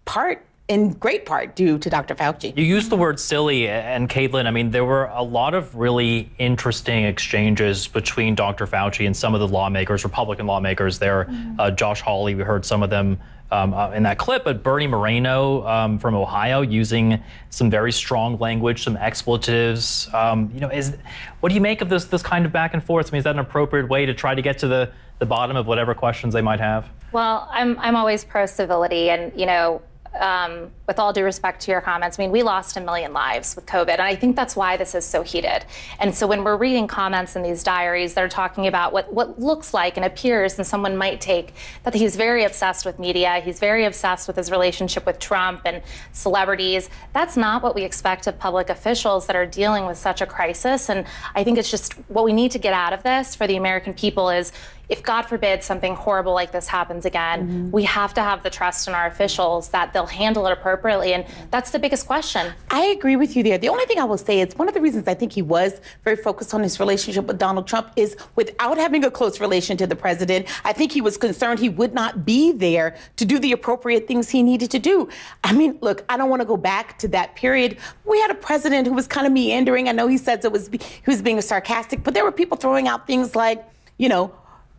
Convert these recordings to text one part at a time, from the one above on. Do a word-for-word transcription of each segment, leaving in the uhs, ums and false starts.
part in great part due to Doctor Fauci. You used the word silly, and Caitlin, I mean, there were a lot of really interesting exchanges between Doctor Fauci and some of the lawmakers, Republican lawmakers there. Mm-hmm. uh, Josh Hawley, we heard some of them um, uh, in that clip, but Bernie Moreno um, from Ohio using some very strong language, some expletives. Um, you know, is what do you make of this this kind of back and forth? I mean, is that an appropriate way to try to get to the, the bottom of whatever questions they might have? Well, I'm I'm always pro civility, and you know, Um, with all due respect to your comments, I mean, we lost a million lives with COVID, and I think that's why this is so heated. And so when we're reading comments in these diaries, they're talking about what, what looks like and appears, and someone might take that he's very obsessed with media, he's very obsessed with his relationship with Trump and celebrities. That's not what we expect of public officials that are dealing with such a crisis. And I think it's just what we need to get out of this for the American people is, if God forbid something horrible like this happens again, mm-hmm. we have to have the trust in our officials that they'll handle it appropriately. And that's the biggest question. I agree with you there. The only thing I will say is one of the reasons I think he was very focused on his relationship with Donald Trump is without having a close relation to the president, I think he was concerned he would not be there to do the appropriate things he needed to do. I mean, look, I don't want to go back to that period. We had a president who was kind of meandering. I know he says it was he was being sarcastic, but there were people throwing out things like, you know,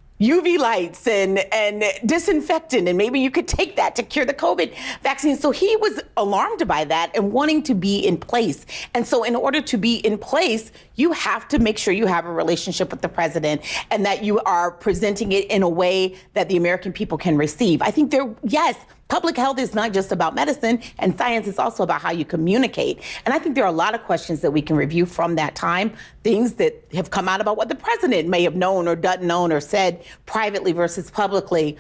U V lights and, and disinfectant, and maybe you could take that to cure the COVID vaccine. So he was alarmed by that and wanting to be in place. And so in order to be in place, you have to make sure you have a relationship with the president and that you are presenting it in a way that the American people can receive. I think there, yes, public health is not just about medicine, and science is also about how you communicate. And I think there are a lot of questions that we can review from that time, things that have come out about what the president may have known or doesn't known or said privately versus publicly.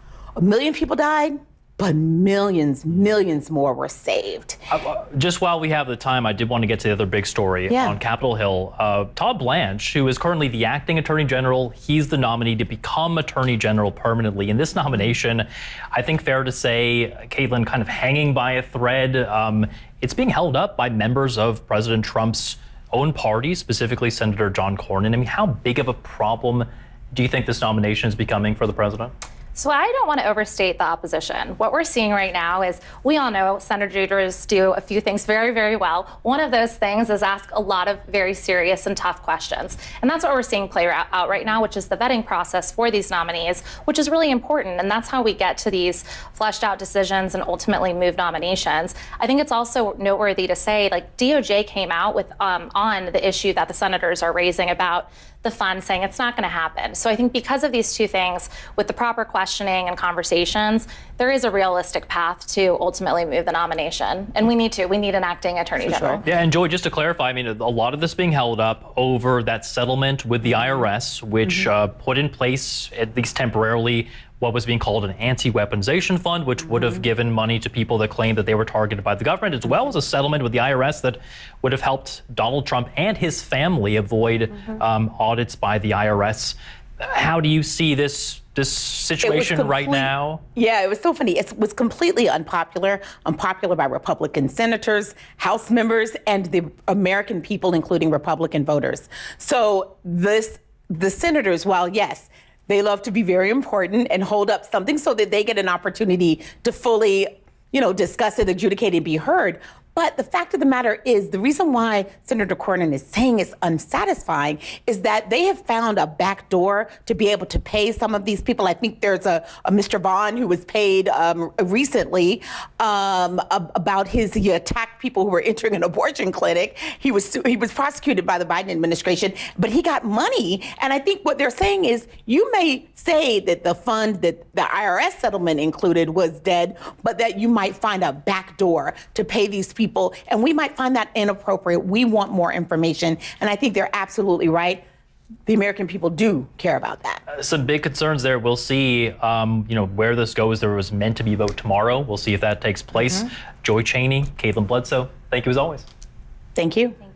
A million people died, but millions, millions more were saved. Uh, just while we have the time, I did want to get to the other big story yeah. on Capitol Hill. Uh, Todd Blanche, who is currently the acting attorney general, he's the nominee to become attorney general permanently. In this nomination, I think fair to say, Caitlin, kind of hanging by a thread. Um, it's being held up by members of President Trump's own party, specifically Senator John Cornyn. I mean, how big of a problem do you think this nomination is becoming for the president? So I don't want to overstate the opposition. What we're seeing right now is, we all know senators do a few things very, very well. One of those things is ask a lot of very serious and tough questions. And that's what we're seeing play out right now, which is the vetting process for these nominees, which is really important. And that's how we get to these fleshed out decisions and ultimately move nominations. I think it's also noteworthy to say, like, D O J came out with um, on the issue that the senators are raising about the fund, saying it's not going to happen. So I think because of these two things, with the proper questioning and conversations, there is a realistic path to ultimately move the nomination. And we need to. We need an acting attorney For general. sure. Yeah, and Joy, just to clarify, I mean, a lot of this being held up over that settlement with the I R S, which mm-hmm. uh, put in place, at least temporarily, what was being called an anti-weaponization fund, which would have given money to people that claimed that they were targeted by the government, as well as a settlement with the I R S that would have helped Donald Trump and his family avoid mm-hmm. um, audits by the I R S. How do you see this this situation complete, right now? Yeah, it was so funny. It was completely unpopular, unpopular by Republican senators, House members, and the American people, including Republican voters. So this, the senators, while yes, they love to be very important and hold up something so that they get an opportunity to fully, you know, discuss it, adjudicate it, be heard. But the fact of the matter is, the reason why Senator Cornyn is saying it's unsatisfying is that they have found a back door to be able to pay some of these people. I think there's a, a Mister Vaughn who was paid um, recently um, about his, he attacked people who were entering an abortion clinic. He was he was prosecuted by the Biden administration, but he got money. And I think what they're saying is, you may say that the fund that the I R S settlement included was dead, but that you might find a back door to pay these people. People, and we might find that inappropriate. We want more information, and I think they're absolutely right. The American people do care about that. Uh, some big concerns there. We'll see, um, you know, where this goes. There was meant to be a vote tomorrow. We'll see if that takes place. Mm-hmm. Joy Cheney, Caitlin Bledsoe, thank you as always. Thank you. Thank you.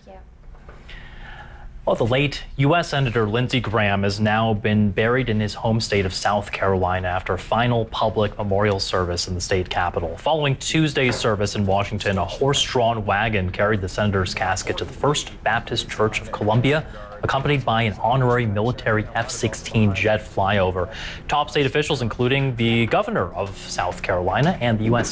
Well, the late U S Senator Lindsey Graham has now been buried in his home state of South Carolina after final public memorial service in the state capitol. Following Tuesday's service in Washington, a horse-drawn wagon carried the senator's casket to the First Baptist Church of Columbia, accompanied by an honorary military F sixteen jet flyover. Top state officials, including the governor of South Carolina and the U S